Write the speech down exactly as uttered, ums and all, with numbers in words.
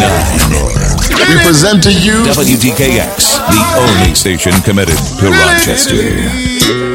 nine. We present to you W T K X, the only station committed to Rochester.